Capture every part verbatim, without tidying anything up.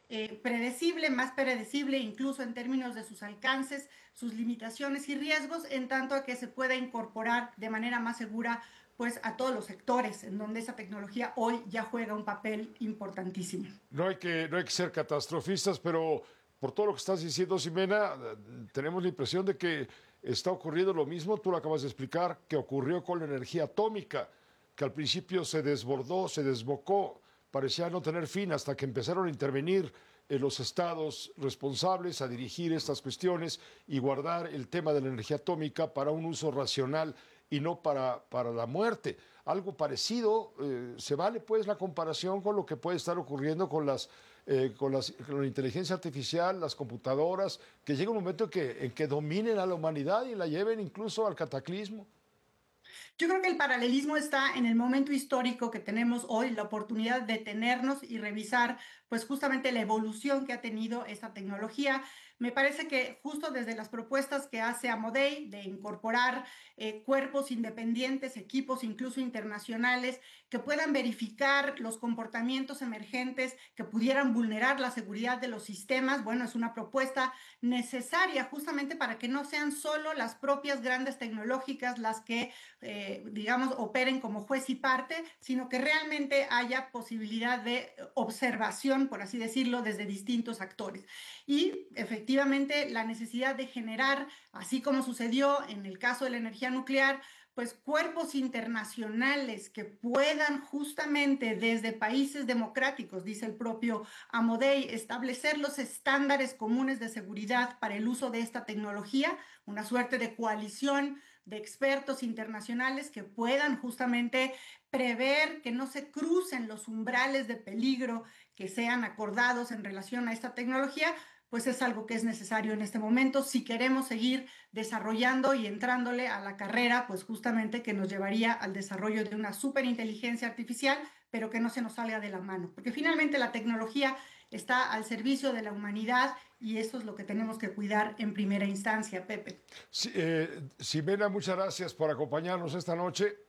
eh, predecible, más predecible incluso en términos de sus alcances, sus limitaciones y riesgos, en tanto a que se pueda incorporar de manera más segura pues a todos los sectores en donde esa tecnología hoy ya juega un papel importantísimo. No hay que, no hay que ser catastrofistas, pero por todo lo que estás diciendo, Ximena, eh, tenemos la impresión de que está ocurriendo lo mismo, tú lo acabas de explicar, que ocurrió con la energía atómica, que al principio se desbordó, se desbocó, parecía no tener fin hasta que empezaron a intervenir eh, los estados responsables a dirigir estas cuestiones y guardar el tema de la energía atómica para un uso racional y no para, para la muerte. Algo parecido, eh, ¿se vale pues la comparación con lo que puede estar ocurriendo con las, eh, con las con la inteligencia artificial, las computadoras, que llega un momento en que, en que dominen a la humanidad y la lleven incluso al cataclismo? Yo creo que el paralelismo está en el momento histórico que tenemos hoy, la oportunidad de detenernos y revisar, pues justamente la evolución que ha tenido esta tecnología. Me parece que justo desde las propuestas que hace Amodei de incorporar eh, cuerpos independientes, equipos incluso internacionales, que puedan verificar los comportamientos emergentes que pudieran vulnerar la seguridad de los sistemas, bueno, es una propuesta necesaria justamente para que no sean solo las propias grandes tecnológicas las que eh, digamos, operen como juez y parte, sino que realmente haya posibilidad de observación, por así decirlo, desde distintos actores. Y efectivamente la necesidad de generar, así como sucedió en el caso de la energía nuclear, pues cuerpos internacionales que puedan justamente desde países democráticos, dice el propio Amodei, establecer los estándares comunes de seguridad para el uso de esta tecnología, una suerte de coalición de expertos internacionales que puedan justamente prever que no se crucen los umbrales de peligro que sean acordados en relación a esta tecnología, pues es algo que es necesario en este momento si queremos seguir desarrollando y entrándole a la carrera, pues justamente que nos llevaría al desarrollo de una superinteligencia artificial, pero que no se nos salga de la mano, porque finalmente la tecnología está al servicio de la humanidad y eso es lo que tenemos que cuidar en primera instancia, Pepe. Sí, eh, Ximena, muchas gracias por acompañarnos esta noche.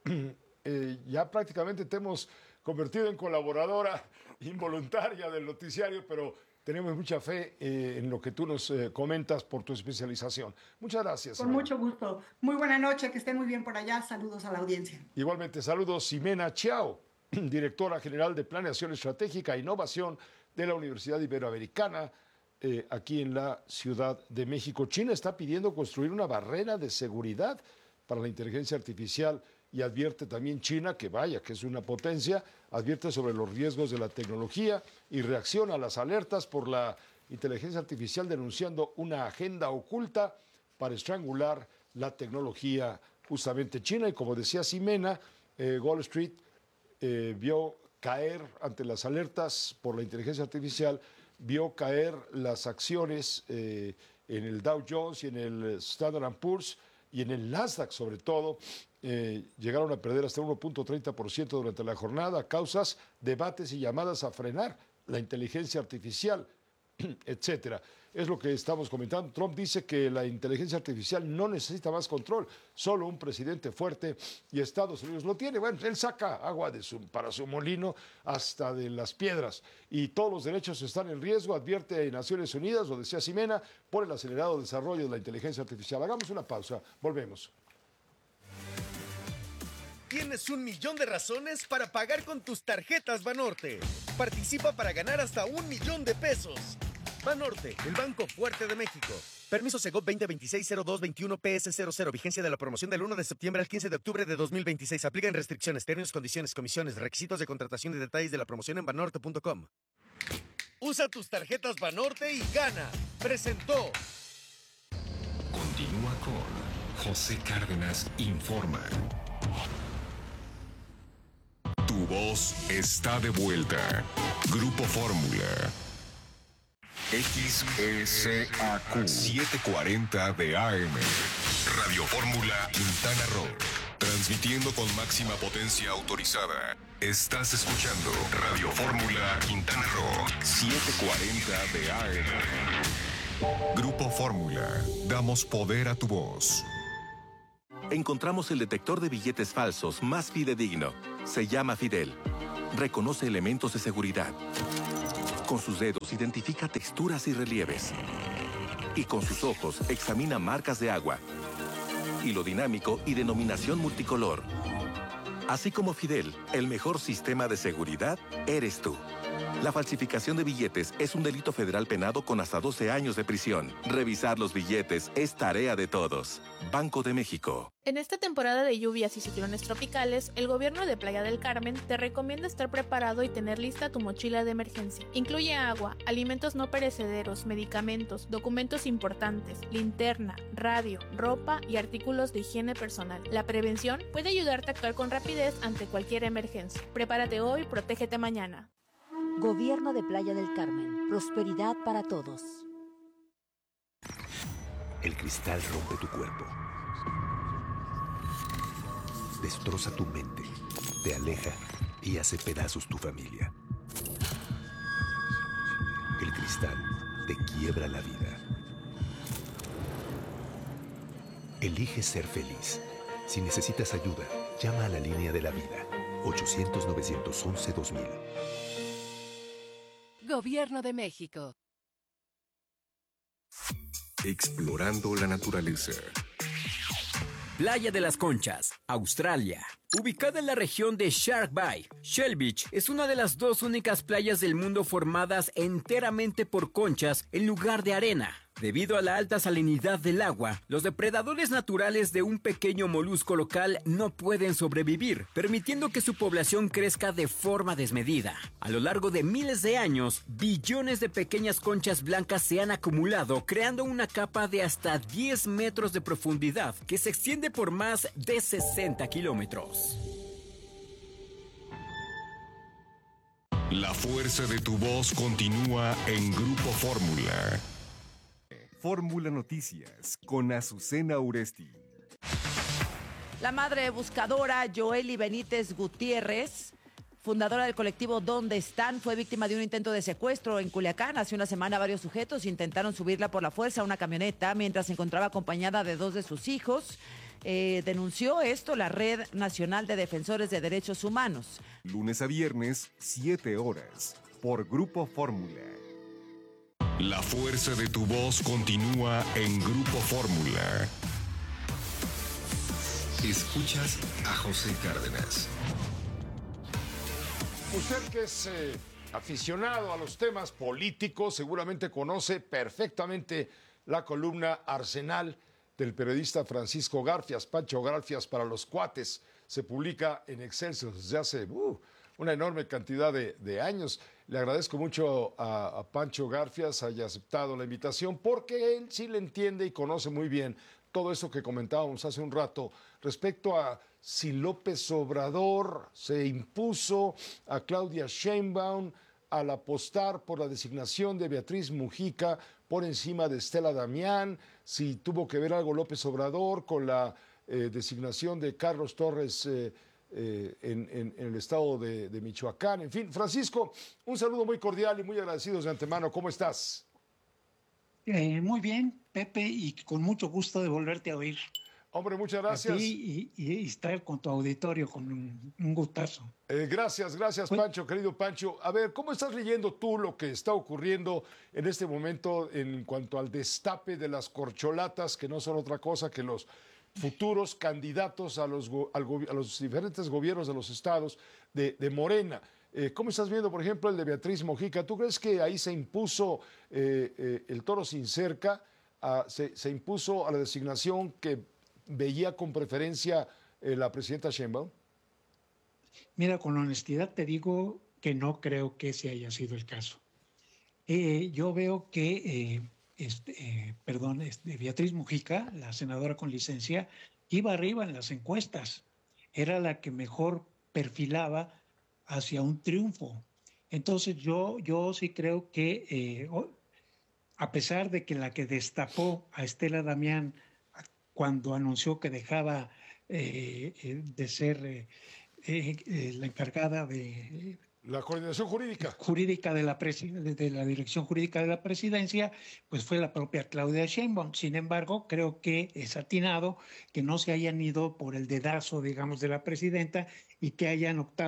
Eh, ya prácticamente te hemos convertido en colaboradora involuntaria del noticiario, pero tenemos mucha fe eh, en lo que tú nos eh, comentas por tu especialización. Muchas gracias, Con Ximena. mucho gusto. Muy buena noche, que estén muy bien por allá. Saludos a la audiencia. Igualmente, saludos, Ximena Chiao, directora general de Planeación Estratégica e Innovación de la Universidad Iberoamericana, eh, aquí en la Ciudad de México. China está pidiendo construir una barrera de seguridad para la inteligencia artificial y advierte también China, que vaya, que es una potencia, advierte sobre los riesgos de la tecnología y reacciona a las alertas por la inteligencia artificial denunciando una agenda oculta para estrangular la tecnología justamente china. Y como decía Ximena, eh, Wall Street eh, vio caer ante las alertas por la inteligencia artificial, vio caer las acciones eh, en el Dow Jones y en el Standard and Poor's y en el Nasdaq sobre todo. Eh, llegaron a perder hasta uno punto treinta por ciento durante la jornada a causas, debates y llamadas a frenar la inteligencia artificial, etcétera. Es lo que estamos comentando. Trump dice que la inteligencia artificial no necesita más control, solo un presidente fuerte, y Estados Unidos lo tiene. Bueno, él saca agua de su, para su molino hasta de las piedras, y todos los derechos están en riesgo, advierte Naciones Unidas, lo decía Ximena, por el acelerado desarrollo de la inteligencia artificial. Hagamos una pausa, volvemos. Tienes un millón de razones para pagar con tus tarjetas Banorte. Participa para ganar hasta un millón de pesos. Banorte, el banco fuerte de México. Permiso Segov veinte veintiséis cero dos veintiuno P S cero cero. Vigencia de la promoción del uno de septiembre al quince de octubre de dos mil veintiséis. Aplican restricciones, términos, condiciones, comisiones, requisitos de contratación y detalles de la promoción en banorte punto com. Usa tus tarjetas Banorte y gana. Presentó. Continúa con José Cárdenas Informa. Tu voz está de vuelta. Grupo Fórmula. X S A Q setecientos cuarenta de A M. Radio Fórmula Quintana Roo. Transmitiendo con máxima potencia autorizada. Estás escuchando Radio Fórmula Quintana Roo setecientos cuarenta de A M. Grupo Fórmula. Damos poder a tu voz. Encontramos el detector de billetes falsos más fidedigno. Se llama Fidel. Reconoce elementos de seguridad. Con sus dedos identifica texturas y relieves. Y con sus ojos examina marcas de agua, hilo dinámico y denominación multicolor. Así como Fidel, el mejor sistema de seguridad eres tú. La falsificación de billetes es un delito federal penado con hasta doce años de prisión. Revisar los billetes es tarea de todos. Banco de México. En esta temporada de lluvias y ciclones tropicales, el gobierno de Playa del Carmen te recomienda estar preparado y tener lista tu mochila de emergencia. Incluye agua, alimentos no perecederos, medicamentos, documentos importantes, linterna, radio, ropa y artículos de higiene personal. La prevención puede ayudarte a actuar con rapidez ante cualquier emergencia. Prepárate hoy, protégete mañana. Gobierno de Playa del Carmen. Prosperidad para todos. El cristal rompe tu cuerpo. Destroza tu mente, te aleja y hace pedazos tu familia. El cristal te quiebra la vida. Elige ser feliz. Si necesitas ayuda, llama a la línea de la vida. ochocientos, novecientos once, dos mil. Gobierno de México. Explorando la naturaleza. Playa de las Conchas, Australia. Ubicada en la región de Shark Bay, Shell Beach es una de las dos únicas playas del mundo formadas enteramente por conchas en lugar de arena. Debido a la alta salinidad del agua, los depredadores naturales de un pequeño molusco local no pueden sobrevivir, permitiendo que su población crezca de forma desmedida. A lo largo de miles de años, billones de pequeñas conchas blancas se han acumulado, creando una capa de hasta diez metros de profundidad que se extiende por más de sesenta kilómetros. La fuerza de tu voz continúa en Grupo Fórmula. Fórmula Noticias con Azucena Uresti. La madre buscadora Joely Benítez Gutiérrez, fundadora del colectivo ¿Dónde están?, fue víctima de un intento de secuestro en Culiacán. Hace una semana varios sujetos intentaron subirla por la fuerza a una camioneta mientras se encontraba acompañada de dos de sus hijos. Eh, denunció esto la Red Nacional de Defensores de Derechos Humanos. Lunes a viernes, siete horas, por Grupo Fórmula. La fuerza de tu voz continúa en Grupo Fórmula. Escuchas a José Cárdenas. Usted que es eh, aficionado a los temas políticos seguramente conoce perfectamente la columna Arsenal del periodista Francisco Garfias, Pancho Garfias para los cuates. Se publica en Excelsior desde hace uh, una enorme cantidad de, de años. Le agradezco mucho a, a Pancho Garfias haya aceptado la invitación porque él sí le entiende y conoce muy bien todo eso que comentábamos hace un rato respecto a si López Obrador se impuso a Claudia Sheinbaum al apostar por la designación de Beatriz Mujica por encima de Estela Damián, si tuvo que ver algo López Obrador con la eh, designación de Carlos Torres eh, eh, en, en, en el estado de, de Michoacán. En fin, Francisco, un saludo muy cordial y muy agradecidos de antemano. ¿Cómo estás? Eh, muy bien, Pepe, y con mucho gusto de volverte a oír. Hombre, muchas gracias. A ti y, y, y estar con tu auditorio, con un, un gustazo. Eh, gracias, gracias, pues, Pancho, querido Pancho. A ver, ¿cómo estás leyendo tú lo que está ocurriendo en este momento en cuanto al destape de las corcholatas, que no son otra cosa que los futuros candidatos a los, al, a los diferentes gobiernos de los estados de, de Morena? Eh, ¿Cómo estás viendo, por ejemplo, el de Beatriz Mujica? ¿Tú crees que ahí se impuso eh, eh, el toro sin cerca? A, se, se impuso a la designación que veía con preferencia eh, la presidenta Sheinbaum? Mira, con honestidad te digo que no creo que ese haya sido el caso. Eh, yo veo que, eh, este, eh, perdón, este, Beatriz Mujica, la senadora con licencia, iba arriba en las encuestas. Era la que mejor perfilaba hacia un triunfo. Entonces yo, yo sí creo que, eh, a pesar de que la que destapó a Estela Damián cuando anunció que dejaba eh, de ser eh, eh, la encargada de... La coordinación jurídica. Jurídica de la, de la Dirección Jurídica de la Presidencia, pues fue la propia Claudia Sheinbaum. Sin embargo, creo que es atinado que no se hayan ido por el dedazo, digamos, de la presidenta y que hayan optado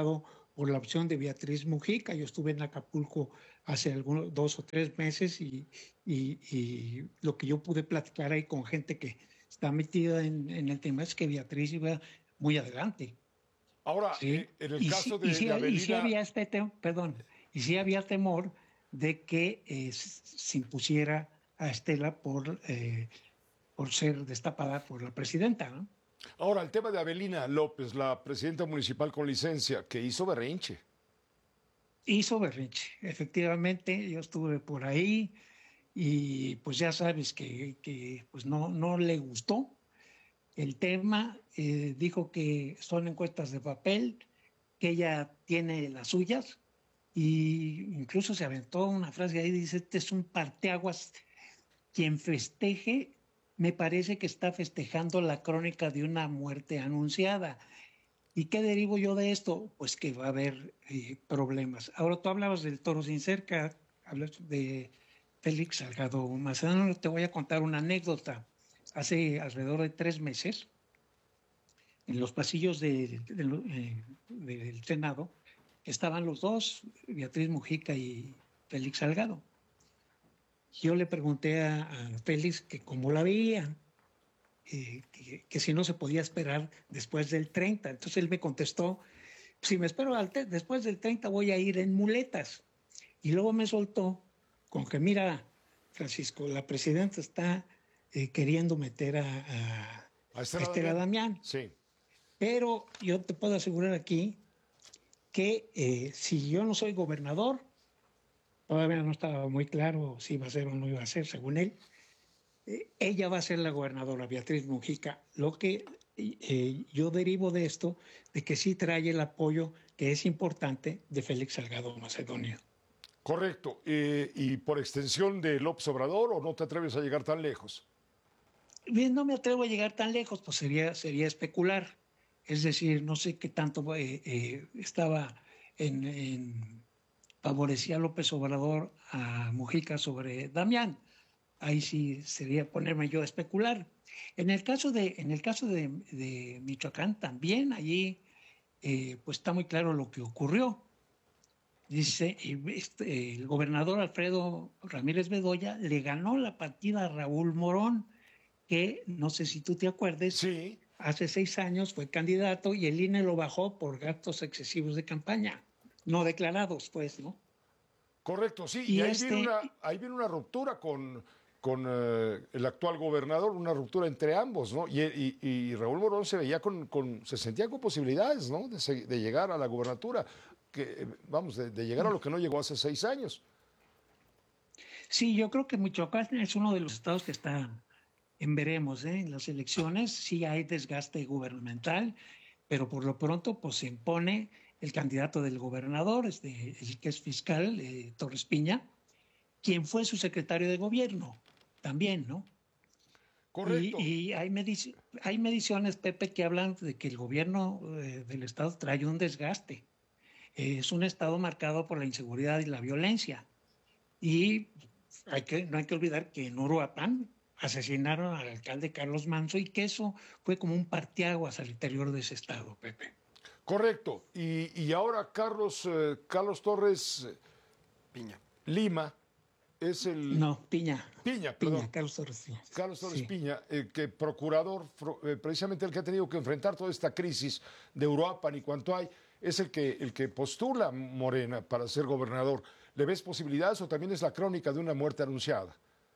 por la opción de Beatriz Mujica. Yo estuve en Acapulco hace algunos dos o tres meses y, y, y lo que yo pude platicar ahí con gente que está metida en, en el tema es que Beatriz iba muy adelante. Ahora, ¿sí? eh, en el y caso sí, de, y sí, de Avelina... y sí había este tem- perdón, y sí había temor de que eh, se impusiera a Estela por, eh, por ser destapada por la presidenta, ¿no? Ahora, el tema de Avelina López, la presidenta municipal con licencia, que hizo berrinche. Hizo berrinche, efectivamente, yo estuve por ahí y pues ya sabes que, que pues no, no le gustó el tema, eh, dijo que son encuestas de papel, que ella tiene las suyas y incluso se aventó una frase ahí, dice, este es un parteaguas, quien festeje, me parece que está festejando la crónica de una muerte anunciada. ¿Y qué derivo yo de esto? Pues que va a haber eh, problemas. Ahora tú hablabas del toro sin cerca, hablas de Félix Salgado Macedonio, te voy a contar una anécdota. Hace alrededor de tres meses, en los pasillos de, de, de, eh, del Senado, estaban los dos, Beatriz Mujica y Félix Salgado. Yo le pregunté a, a Félix que cómo la veía, eh, que, que si no se podía esperar después del treinta. Entonces él me contestó, si me espero al te- después del treinta voy a ir en muletas. Y luego me soltó con que, mira, Francisco, la presidenta está eh, queriendo meter a, a, a Estela, a Estela Damián. Damián. Sí. Pero yo te puedo asegurar aquí que eh, si yo no soy gobernador, todavía no estaba muy claro si iba a ser o no iba a ser, según él, eh, ella va a ser la gobernadora, Beatriz Mujica. Lo que eh, yo derivo de esto, de que sí trae el apoyo, que es importante, de Félix Salgado Macedonio. Correcto. Eh, ¿Y por extensión de López Obrador o no te atreves a llegar tan lejos? Bien, no me atrevo a llegar tan lejos, pues sería, sería especular. Es decir, no sé qué tanto eh, eh, estaba en, en favorecía a López Obrador a Mujica sobre Damián. Ahí sí sería ponerme yo a especular. En el caso de, en el caso de, de Michoacán también, allí eh, pues está muy claro lo que ocurrió. Dice, este, el gobernador Alfredo Ramírez Bedoya le ganó la partida a Raúl Morón, que no sé si tú te acuerdes, sí. Hace seis años fue candidato y el I N E lo bajó por gastos excesivos de campaña, no declarados, pues, ¿no? Correcto, sí. Y, Y ahí, este- viene una, ahí viene una ruptura con, con eh, el actual gobernador, una ruptura entre ambos, ¿no? Y, y- y Raúl Morón se veía con, con, se sentía con posibilidades, ¿no? De, se- de llegar a la gubernatura, que, eh, vamos, de, de llegar a lo que no llegó hace seis años. Sí, yo creo que Michoacán es uno de los estados que está en veremos, ¿eh? En las elecciones sí hay desgaste gubernamental, pero por lo pronto pues se impone el candidato del gobernador, este, el que es fiscal, eh, Torres Piña, quien fue su secretario de gobierno también, ¿no? Correcto. Y, y hay, medici- hay mediciones, Pepe, que hablan de que el gobierno eh, del estado trae un desgaste. Eh, es un estado marcado por la inseguridad y la violencia. Y hay que, no hay que olvidar que en Uruapan asesinaron al alcalde Carlos Manso y que eso fue como un parteaguas al interior de ese estado, Pepe. Correcto. Y, y ahora Carlos, eh, Carlos Torres eh, Piña. Lima es el... No, Piña. Piña, perdón. Piña, Carlos Torres Piña. Carlos Torres Sí. Piña, eh, que procurador, fro- eh, precisamente el que ha tenido que enfrentar toda esta crisis de Uruapan y cuanto hay, es el que, el que postula Morena para ser gobernador. ¿Le ves posibilidades o también es la crónica de una muerte anunciada?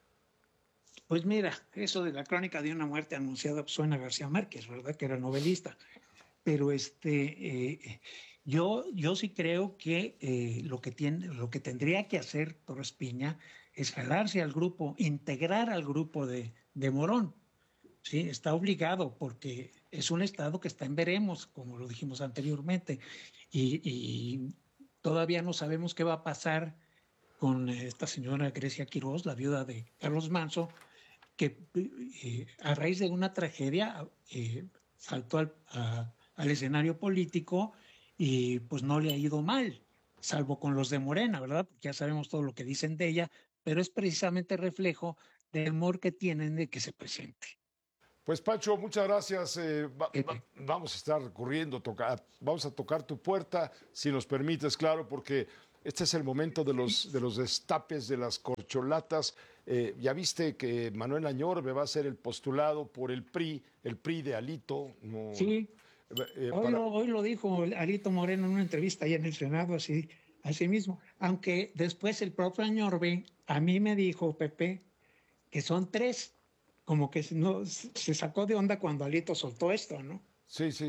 Pues mira, eso de la crónica de una muerte anunciada pues, suena a García Márquez, ¿verdad? Que era novelista. Pero este, eh, yo, yo sí creo que, eh, lo que tiene, lo que tendría que hacer Torres Piña es jalarse al grupo, integrar al grupo de, de Morón. Sí, está obligado porque es un estado que está en veremos, como lo dijimos anteriormente, y, y todavía no sabemos qué va a pasar con esta señora Grecia Quiroz, la viuda de Carlos Manso, que eh, a raíz de una tragedia eh, saltó al, a- al escenario político y pues no le ha ido mal, salvo con los de Morena, ¿verdad? Porque ya sabemos todo lo que dicen de ella, pero es precisamente reflejo del temor que tienen de que se presente. Pues Pancho, muchas gracias. Eh, va, va, vamos a estar corriendo, tocar, vamos a tocar tu puerta, si nos permites, claro, porque este es el momento de los, de los destapes, de las corcholatas. Eh, ya viste que Manuel Añorbe va a ser el postulado por el P R I, el P R I de Alito. No, sí, eh, hoy, para... lo, hoy lo dijo Alito Moreno en una entrevista allá en el Senado, así, así mismo. Aunque después el propio Añorbe a mí me dijo, Pepe, que son tres. Como que no, se sacó de onda cuando Alito soltó esto, ¿no? Sí, sí.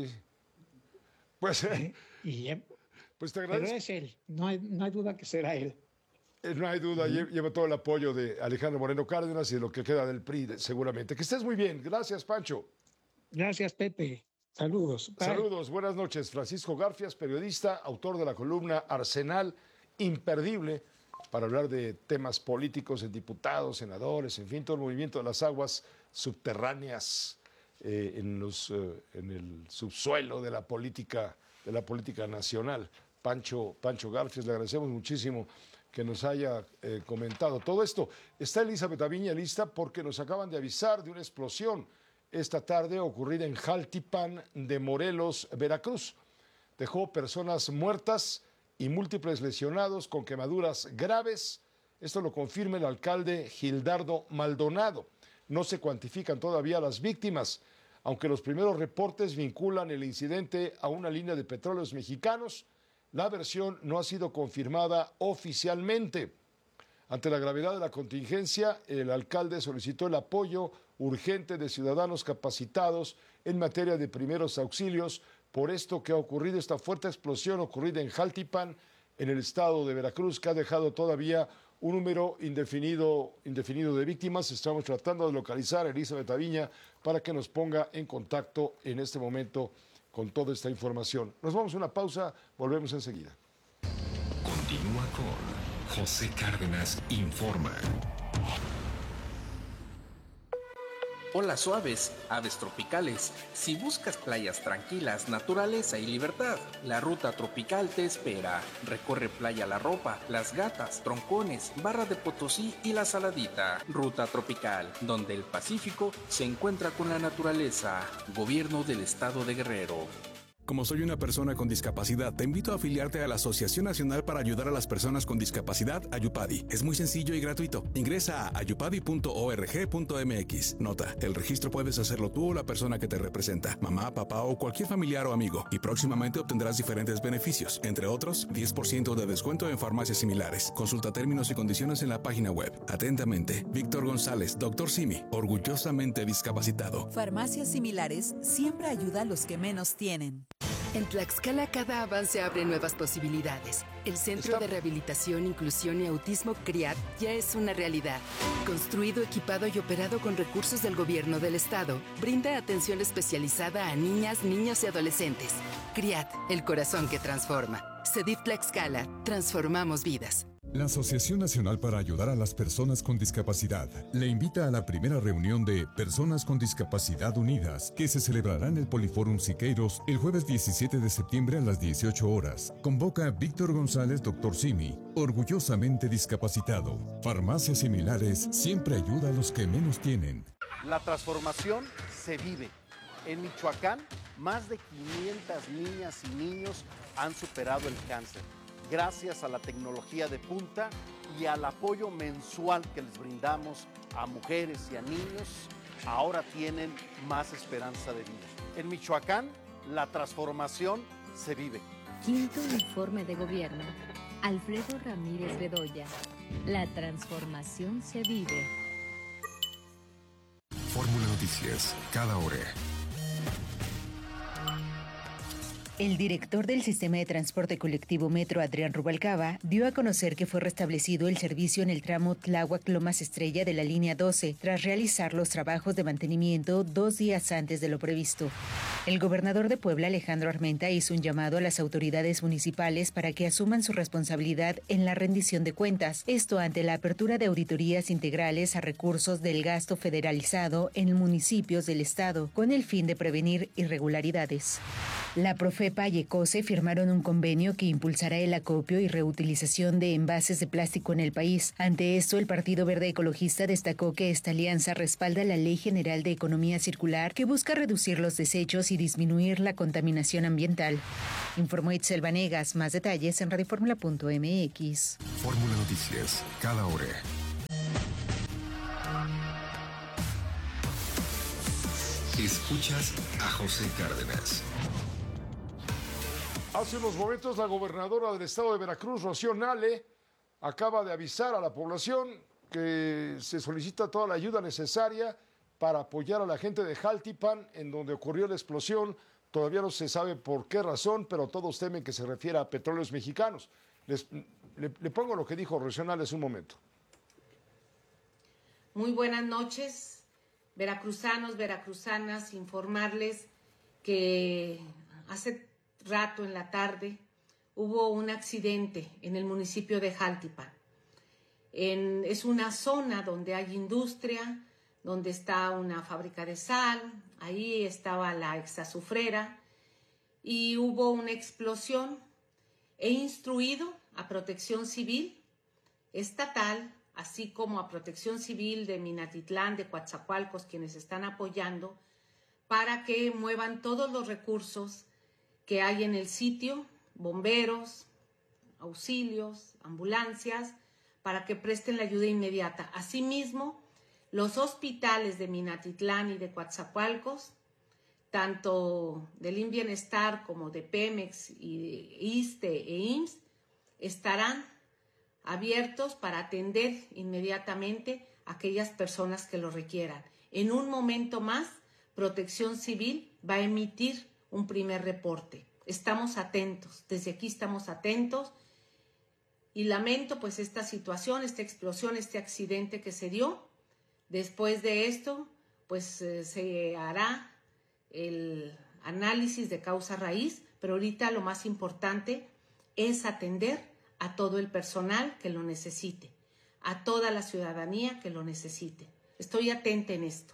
Pues, ¿Eh? y, pues te agradezco. Pero es él, no hay, no hay duda que será él. Eh, no hay duda, uh-huh. Lleva todo el apoyo de Alejandro Moreno Cárdenas y de lo que queda del P R I, seguramente. Que estés muy bien. Gracias, Pancho. Gracias, Pepe. Saludos. Bye. Saludos, buenas noches. Francisco Garfias, periodista, autor de la columna Arsenal, imperdible, para hablar de temas políticos en diputados, senadores, en fin, todo el movimiento de las aguas subterráneas eh, en, los, eh, en el subsuelo de la política, de la política nacional. Pancho, Pancho Garfias, le agradecemos muchísimo que nos haya eh, comentado todo esto. Está Elizabeth Aviña lista porque nos acaban de avisar de una explosión esta tarde ocurrida en Jaltipan de Morelos, Veracruz. Dejó personas muertas y múltiples lesionados con quemaduras graves. Esto lo confirma el alcalde Gildardo Maldonado. No se cuantifican todavía las víctimas, aunque los primeros reportes vinculan el incidente a una línea de petróleos mexicanos. La versión no ha sido confirmada oficialmente. Ante la gravedad de la contingencia, el alcalde solicitó el apoyo urgente de ciudadanos capacitados en materia de primeros auxilios. Por esto que ha ocurrido esta fuerte explosión ocurrida en Jaltipan, en el estado de Veracruz, que ha dejado todavía un número indefinido, indefinido de víctimas. Estamos tratando de localizar a Elizabeth Aviña para que nos ponga en contacto en este momento con toda esta información. Nos vamos a una pausa, volvemos enseguida. Continúa con José Cárdenas Informa. Olas suaves, aves tropicales. Si buscas playas tranquilas, naturaleza y libertad, la ruta tropical te espera. Recorre Playa La Ropa, Las Gatas, Troncones, Barra de Potosí y La Saladita. Ruta tropical, donde el Pacífico se encuentra con la naturaleza. Gobierno del Estado de Guerrero. Como soy una persona con discapacidad, te invito a afiliarte a la Asociación Nacional para Ayudar a las Personas con Discapacidad, Ayupadi. Es muy sencillo y gratuito. Ingresa a ayupadi punto org punto mx. Nota, el registro puedes hacerlo tú o la persona que te representa, mamá, papá o cualquier familiar o amigo, y próximamente obtendrás diferentes beneficios, entre otros, diez por ciento de descuento en farmacias similares. Consulta términos y condiciones en la página web. Atentamente, Víctor González, doctor Simi, orgullosamente discapacitado. Farmacias similares siempre ayuda a los que menos tienen. En Tlaxcala cada avance abre nuevas posibilidades. El Centro Está... de Rehabilitación, Inclusión y Autismo CRIAT ya es una realidad. Construido, equipado y operado con recursos del Gobierno del Estado, brinda atención especializada a niñas, niños y adolescentes. CRIAT, el corazón que transforma. CEDIF Tlaxcala, transformamos vidas. La Asociación Nacional para Ayudar a las Personas con Discapacidad le invita a la primera reunión de Personas con Discapacidad Unidas, que se celebrará en el Poliforum Siqueiros el jueves diecisiete de septiembre a las dieciocho horas. Convoca a Víctor González, doctor Simi, orgullosamente discapacitado. Farmacias similares siempre ayuda a los que menos tienen. La transformación se vive. En Michoacán, más de quinientas niñas y niños han superado el cáncer. Gracias a la tecnología de punta y al apoyo mensual que les brindamos a mujeres y a niños, ahora tienen más esperanza de vida. En Michoacán, la transformación se vive. Quinto informe de gobierno. Alfredo Ramírez Bedoya. La transformación se vive. Fórmula Noticias, cada hora. El director del Sistema de Transporte Colectivo Metro, Adrián Rubalcaba, dio a conocer que fue restablecido el servicio en el tramo Tláhuac-Lomas Estrella de la línea doce, tras realizar los trabajos de mantenimiento dos días antes de lo previsto. El gobernador de Puebla, Alejandro Armenta, hizo un llamado a las autoridades municipales para que asuman su responsabilidad en la rendición de cuentas, esto ante la apertura de auditorías integrales a recursos del gasto federalizado en municipios del estado, con el fin de prevenir irregularidades. La Profepa y ECOSE firmaron un convenio que impulsará el acopio y reutilización de envases de plástico en el país. Ante esto, el Partido Verde Ecologista destacó que esta alianza respalda la Ley General de Economía Circular, que busca reducir los desechos y disminuir la contaminación ambiental. Informó Itzel Vanegas. Más detalles en radioformula punto m x. Fórmula Noticias, cada hora. Escuchas a José Cárdenas. Hace unos momentos la gobernadora del estado de Veracruz, Rocío Nale, acaba de avisar a la población que se solicita toda la ayuda necesaria para apoyar a la gente de Jaltipan, en donde ocurrió la explosión. Todavía no se sabe por qué razón, pero todos temen que se refiera a Petróleos Mexicanos. Les, le, le pongo lo que dijo Rocío Nale hace un momento. Muy buenas noches, veracruzanos, veracruzanas, informarles que hace rato en la tarde hubo un accidente en el municipio de Jaltipan. En, es una zona donde hay industria, donde está una fábrica de sal, ahí estaba la exazufrera y hubo una explosión. He instruido a Protección Civil estatal, así como a Protección Civil de Minatitlán, de Coatzacoalcos, quienes están apoyando, para que muevan todos los recursos que hay en el sitio, bomberos, auxilios, ambulancias, para que presten la ayuda inmediata. Asimismo, los hospitales de Minatitlán y de Coatzacoalcos, tanto del I M Bienestar como de Pemex y de ISSSTE e I M S S, estarán abiertos para atender inmediatamente a aquellas personas que lo requieran. En un momento más, Protección Civil va a emitir un primer reporte. Estamos atentos, desde aquí estamos atentos y lamento pues esta situación, esta explosión, este accidente que se dio. Después de esto, pues eh, se hará el análisis de causa raíz, pero ahorita lo más importante es atender a todo el personal que lo necesite, a toda la ciudadanía que lo necesite. Estoy atenta en esto.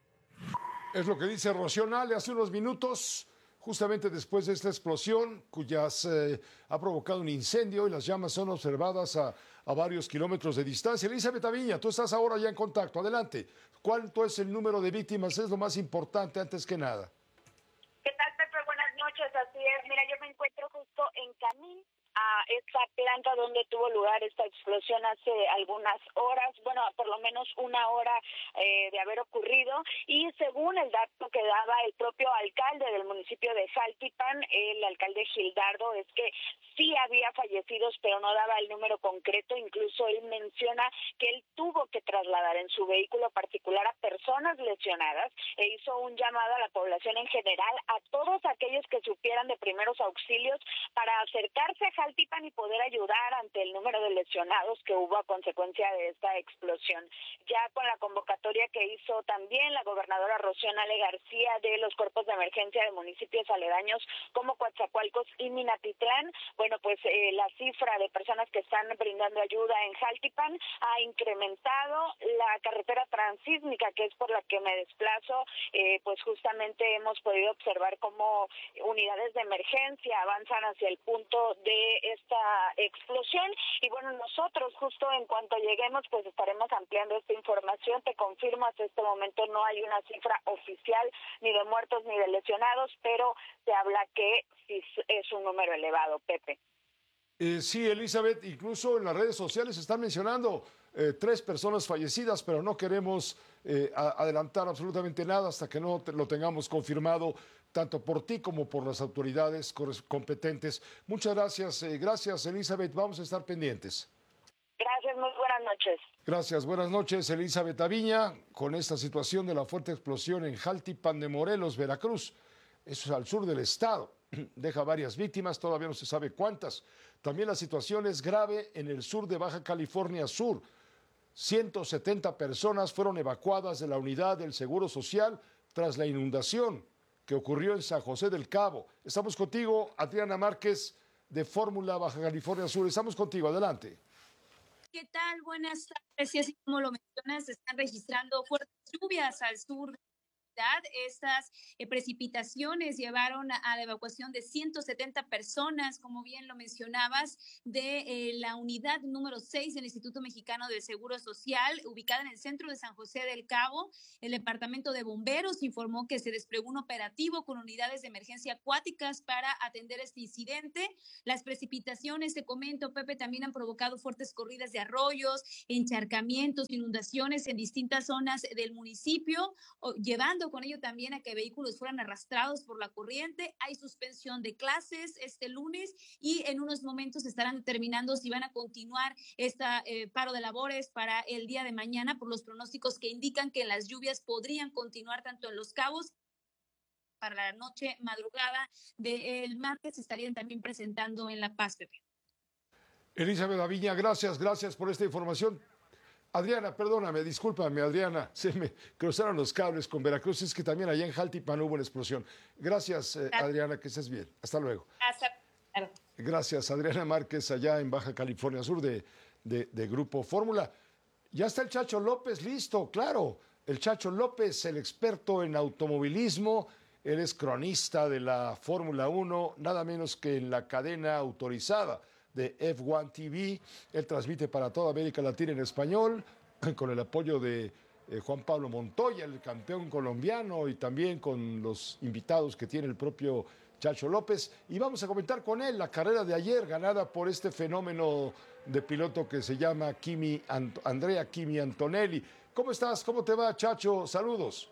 Es lo que dice Rocío Nale hace unos minutos, justamente después de esta explosión, cuyas eh, ha provocado un incendio y las llamas son observadas a, a varios kilómetros de distancia. Elizabeth Aviña, tú estás ahora ya en contacto. Adelante. ¿Cuánto es el número de víctimas? Es lo más importante antes que nada. ¿Qué tal, Pepe? Buenas noches. Así es. Mira, yo me encuentro justo en camino a esta planta donde tuvo lugar esta explosión hace algunas horas, bueno, por lo menos una hora eh, de haber ocurrido, y según el dato que daba el propio alcalde del municipio de Jaltipan, el alcalde Gildardo, es que sí había fallecidos, pero no daba el número concreto. Incluso él menciona que él tuvo que trasladar en su vehículo particular a personas lesionadas e hizo un llamado a la población en general, a todos aquellos que supieran de primeros auxilios, para acercarse a Jaltipan y poder ayudar ante el número de lesionados que hubo a consecuencia de esta explosión. Ya con la convocatoria que hizo también la gobernadora Rocío Nale García de los cuerpos de emergencia de municipios aledaños como Coatzacoalcos y Minatitlán, bueno, pues eh, la cifra de personas que están brindando ayuda en Jaltipan ha incrementado. La carretera transísmica, que es por la que me desplazo, eh, pues justamente hemos podido observar cómo unidades de emergencia avanzan hacia el punto de esta explosión, y bueno, nosotros justo en cuanto lleguemos pues estaremos ampliando esta información. Te confirmo, hasta este momento no hay una cifra oficial ni de muertos ni de lesionados, pero se habla que sí es un número elevado, Pepe. Eh, sí, Elizabeth, incluso en las redes sociales se están mencionando eh, tres personas fallecidas, pero no queremos eh, a, adelantar absolutamente nada hasta que no te, lo tengamos confirmado, tanto por ti como por las autoridades competentes. Muchas gracias, eh, gracias Elizabeth, vamos a estar pendientes. Gracias, muy buenas noches. Gracias, buenas noches Elizabeth Aviña, con esta situación de la fuerte explosión en Jaltipan de Morelos, Veracruz. Eso es al sur del estado, deja varias víctimas, todavía no se sabe cuántas. También la situación es grave en el sur de Baja California Sur. ciento setenta personas fueron evacuadas de la unidad del Seguro Social tras la inundación que ocurrió en San José del Cabo. Estamos contigo, Adriana Márquez, de Fórmula Baja California Sur. Estamos contigo, adelante. ¿Qué tal? Buenas tardes. Y así como lo mencionas, se están registrando fuertes lluvias al sur nubosidad. Estas eh, precipitaciones llevaron a, a la evacuación de ciento setenta personas, como bien lo mencionabas, de eh, la unidad número seis del Instituto Mexicano del Seguro Social, ubicada en el centro de San José del Cabo. El Departamento de Bomberos informó que se desplegó un operativo con unidades de emergencia acuáticas para atender este incidente. Las precipitaciones, te comento, Pepe, también han provocado fuertes corridas de arroyos, encharcamientos, inundaciones en distintas zonas del municipio, llevando con ello también a que vehículos fueran arrastrados por la corriente. Hay suspensión de clases este lunes y en unos momentos estarán determinando si van a continuar este eh, paro de labores para el día de mañana, por los pronósticos que indican que las lluvias podrían continuar tanto en Los Cabos. Para la noche madrugada del martes se estarían también presentando en La Paz, Pepe. Elizabeth Aviña, gracias, gracias por esta información. Adriana, perdóname, discúlpame, Adriana, se me cruzaron los cables con Veracruz, es que también allá en Jaltipan hubo una explosión. Gracias, eh, Adriana, que estés bien. Hasta luego. Hasta luego. Gracias, Adriana Márquez, allá en Baja California Sur de, de, de Grupo Fórmula. Ya está el Chacho López listo, claro. El Chacho López, el experto en automovilismo, él es cronista de la Fórmula uno, nada menos que en la cadena autorizada de F uno T V. Él transmite para toda América Latina en español, con el apoyo de eh, Juan Pablo Montoya, el campeón colombiano, y también con los invitados que tiene el propio Chacho López. Y vamos a comentar con él la carrera de ayer, ganada por este fenómeno de piloto que se llama Kimi Ant- Andrea Kimi Antonelli. ¿Cómo estás? ¿Cómo te va, Chacho? Saludos.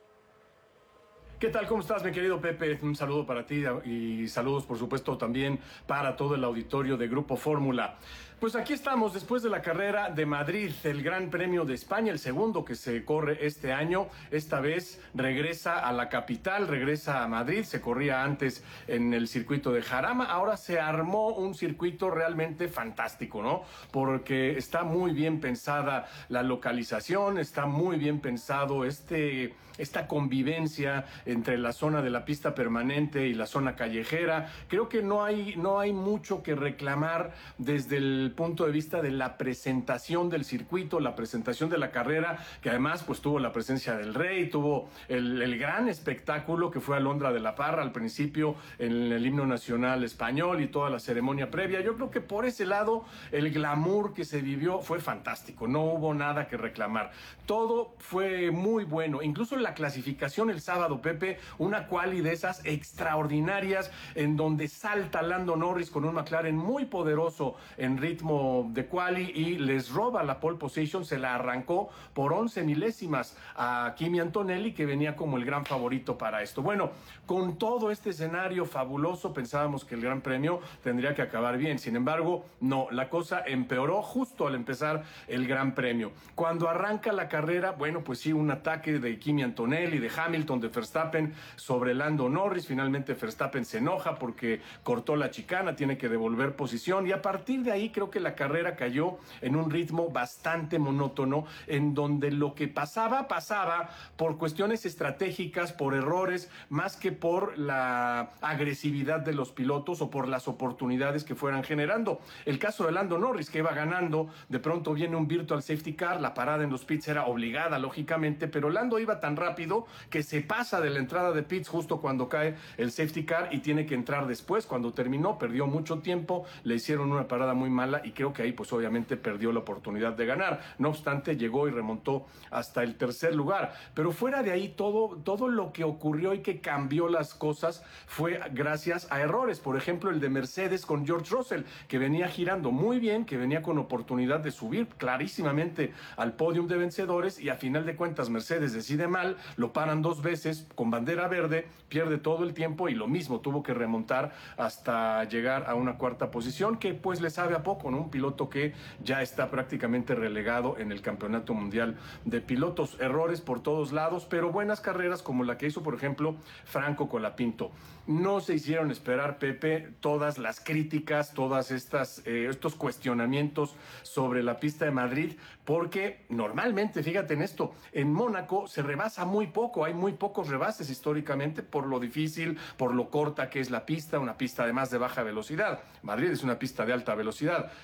¿Qué tal? ¿Cómo estás, mi querido Pepe? Un saludo para ti y saludos, por supuesto, también para todo el auditorio de Grupo Fórmula. Pues aquí estamos después de la carrera de Madrid, el Gran Premio de España, el segundo que se corre este año. Esta vez regresa a la capital, regresa a Madrid. Se corría antes en el circuito de Jarama. Ahora se armó un circuito realmente fantástico, ¿no? Porque está muy bien pensada la localización, está muy bien pensado este... esta convivencia entre la zona de la pista permanente y la zona callejera. Creo que no hay, no hay mucho que reclamar desde el punto de vista de la presentación del circuito, la presentación de la carrera, que además pues tuvo la presencia del Rey, tuvo el, el gran espectáculo que fue Alondra de la Parra al principio en el himno nacional español y toda la ceremonia previa. Yo creo que por ese lado el glamour que se vivió fue fantástico, no hubo nada que reclamar. Todo fue muy bueno, incluso la clasificación el sábado, Pepe, una quali de esas extraordinarias en donde salta Lando Norris con un McLaren muy poderoso en ritmo de quali y les roba la pole position, se la arrancó por once milésimas a Kimi Antonelli, que venía como el gran favorito para esto. Bueno, con todo este escenario fabuloso pensábamos que el Gran Premio tendría que acabar bien, sin embargo, no, la cosa empeoró justo al empezar el Gran Premio. Cuando arranca la carrera, bueno, pues sí, un ataque de Kimi Antonelli, de Hamilton, de Verstappen sobre Lando Norris. Finalmente Verstappen se enoja porque cortó la chicana, tiene que devolver posición y a partir de ahí creo que la carrera cayó en un ritmo bastante monótono, en donde lo que pasaba, pasaba por cuestiones estratégicas, por errores, más que por la agresividad de los pilotos o por las oportunidades que fueran generando. El caso de Lando Norris, que iba ganando, de pronto viene un virtual safety car, la parada en los pits era obligada, lógicamente, pero Lando iba tan rápido que se pasa de la entrada de pits justo cuando cae el safety car y tiene que entrar después. Cuando terminó, perdió mucho tiempo, le hicieron una parada muy mala y creo que ahí pues obviamente perdió la oportunidad de ganar. No obstante, llegó y remontó hasta el tercer lugar. Pero fuera de ahí, todo, todo lo que ocurrió y que cambió las cosas fue gracias a errores. Por ejemplo, el de Mercedes con George Russell, que venía girando muy bien, que venía con oportunidad de subir clarísimamente al podium de vencedores y a final de cuentas Mercedes decide mal, lo paran dos veces con bandera verde, pierde todo el tiempo y lo mismo, tuvo que remontar hasta llegar a una cuarta posición, que pues le sabe a poco, ¿no? Un piloto que ya está prácticamente relegado en el Campeonato Mundial de Pilotos. Errores por todos lados, pero buenas carreras como la que hizo, por ejemplo, Franco Colapinto. No se hicieron esperar, Pepe, todas las críticas, todas estas eh, estos cuestionamientos sobre la pista de Madrid, porque normalmente, fíjate en esto, en Mónaco se rebasa muy poco, hay muy pocos rebases históricamente por lo difícil, por lo corta que es la pista, una pista además de baja velocidad. Madrid es una pista de alta velocidad.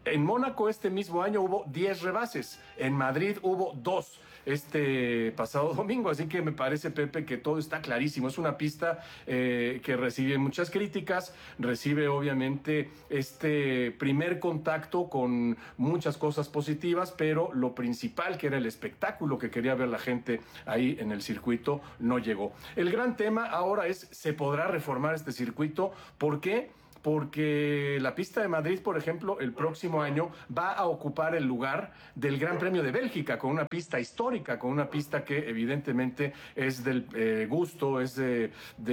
En Mónaco este mismo año hubo diez rebases, en Madrid hubo dos este pasado domingo, así que me parece, Pepe, que todo está clarísimo. Es una pista eh, que recibe muchas críticas, recibe obviamente este primer contacto con muchas cosas positivas, pero lo principal, que era el espectáculo que quería ver la gente ahí en el circuito, no llegó. El gran tema ahora es, ¿se podrá reformar este circuito? ¿Por qué? Porque la pista de Madrid, por ejemplo, el próximo año va a ocupar el lugar del Gran Premio de Bélgica, con una pista histórica, con una pista que evidentemente es del eh, gusto, es de,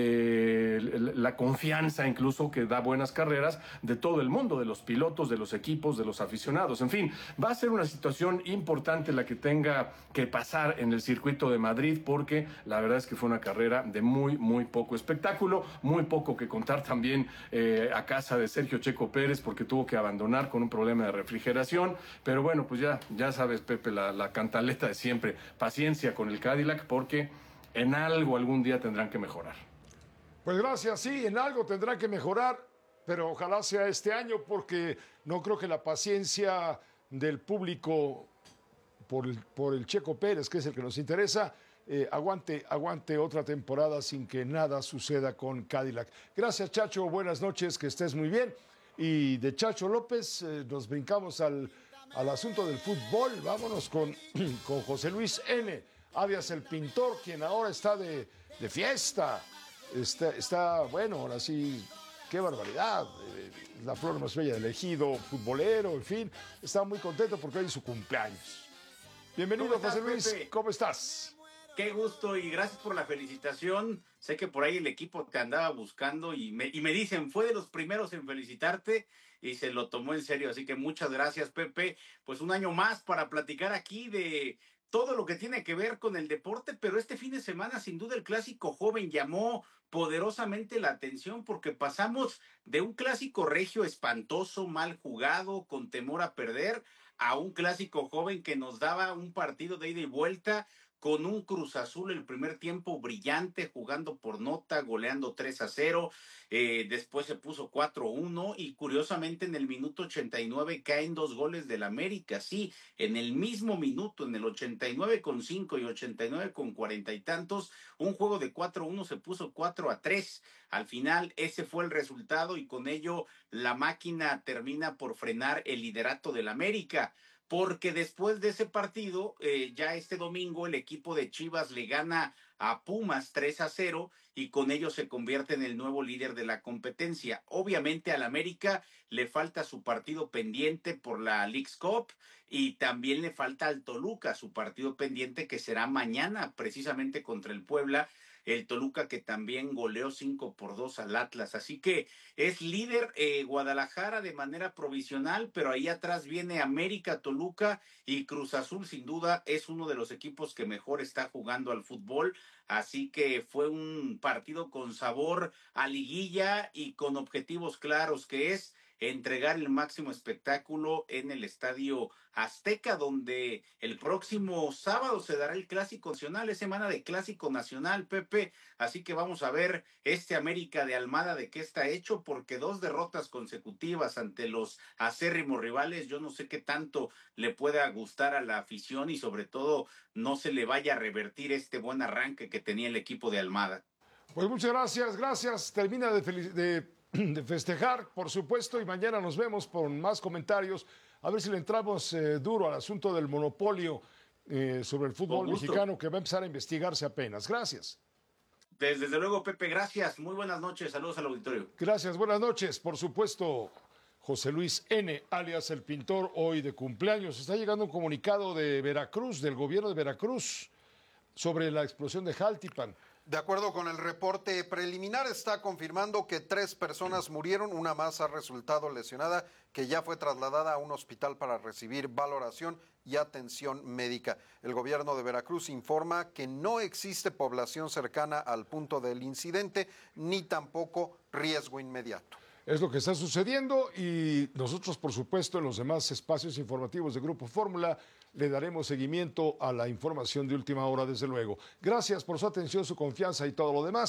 de la confianza incluso, que da buenas carreras de todo el mundo, de los pilotos, de los equipos, de los aficionados. En fin, va a ser una situación importante la que tenga que pasar en el circuito de Madrid, porque la verdad es que fue una carrera de muy, muy poco espectáculo, muy poco que contar también eh, a casa de Sergio Checo Pérez, porque tuvo que abandonar con un problema de refrigeración. Pero bueno, pues ya, ya sabes, Pepe, la, la cantaleta de siempre. Paciencia con el Cadillac, porque en algo algún día tendrán que mejorar. Pues gracias, sí, en algo tendrán que mejorar, pero ojalá sea este año, porque no creo que la paciencia del público por el, por el Checo Pérez, que es el que nos interesa, Eh, aguante, aguante otra temporada sin que nada suceda con Cadillac. Gracias, Chacho, buenas noches, que estés muy bien. Y de Chacho López eh, nos brincamos al, al asunto del fútbol. Vámonos con, con José Luis N., alias el Pintor, quien ahora está de, de fiesta. Está, está, bueno, ahora sí, qué barbaridad. Eh, la flor más bella del ejido, futbolero, en fin. Está muy contento porque hoy es su cumpleaños. Bienvenido, José Luis, Pepe? ¿Cómo estás? Qué gusto y gracias por la felicitación. Sé que por ahí el equipo te andaba buscando y me, y me dicen, fue de los primeros en felicitarte y se lo tomó en serio. Así que muchas gracias, Pepe. Pues un año más para platicar aquí de todo lo que tiene que ver con el deporte, pero este fin de semana sin duda el clásico joven llamó poderosamente la atención, porque pasamos de un clásico regio espantoso, mal jugado, con temor a perder, a un clásico joven que nos daba un partido de ida y vuelta, con un Cruz Azul el primer tiempo brillante, jugando por nota, goleando tres a cero, eh, después se puso cuatro a uno y curiosamente en el minuto ochenta y nueve caen dos goles del América, sí, en el mismo minuto, en el ochenta y nueve con cinco y ochenta y nueve con cuarenta y tantos, un juego de cuatro a uno se puso cuatro a tres, al final ese fue el resultado y con ello la máquina termina por frenar el liderato del América. Porque después de ese partido, eh, ya este domingo el equipo de Chivas le gana a Pumas tres a cero y con ello se convierte en el nuevo líder de la competencia. Obviamente al América le falta su partido pendiente por la Leagues Cup y también le falta al Toluca su partido pendiente, que será mañana precisamente contra el Puebla. El Toluca, que también goleó cinco por dos al Atlas. Así que es líder eh, Guadalajara de manera provisional, pero ahí atrás viene América, Toluca y Cruz Azul. Sin duda es uno de los equipos que mejor está jugando al fútbol. Así que fue un partido con sabor a liguilla y con objetivos claros, que es entregar el máximo espectáculo en el Estadio Azteca, donde el próximo sábado se dará el Clásico Nacional, es semana de Clásico Nacional, Pepe, así que vamos a ver este América de Almada de qué está hecho, porque dos derrotas consecutivas ante los acérrimos rivales, yo no sé qué tanto le pueda gustar a la afición y sobre todo no se le vaya a revertir este buen arranque que tenía el equipo de Almada. Pues muchas gracias, gracias, termina de, de de festejar, por supuesto, y mañana nos vemos con más comentarios, a ver si le entramos eh, duro al asunto del monopolio eh, sobre el fútbol mexicano, que va a empezar a investigarse apenas. Gracias. Desde, desde luego, Pepe, gracias. Muy buenas noches, saludos al auditorio. Gracias, buenas noches. Por supuesto, José Luis N., alias el Pintor, hoy de cumpleaños. Está llegando un comunicado de Veracruz, del gobierno de Veracruz, sobre la explosión de Jaltipan. De acuerdo con el reporte preliminar, está confirmando que tres personas murieron, una más ha resultado lesionada, que ya fue trasladada a un hospital para recibir valoración y atención médica. El gobierno de Veracruz informa que no existe población cercana al punto del incidente, ni tampoco riesgo inmediato. Es lo que está sucediendo y nosotros, por supuesto, en los demás espacios informativos de Grupo Fórmula le daremos seguimiento a la información de última hora, desde luego. Gracias por su atención, su confianza y todo lo demás.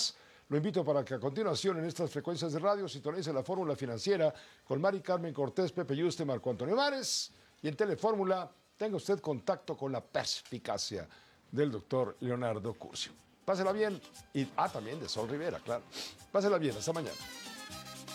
Lo invito para que a continuación en estas frecuencias de radio sintonice la Fórmula Financiera con Mari Carmen Cortés, Pepe Yuste, Marco Antonio Mares. Y en Telefórmula tenga usted contacto con la perspicacia del doctor Leonardo Curcio. Pásela bien. Y, ah, también de Sol Rivera, claro. Pásela bien. Hasta mañana.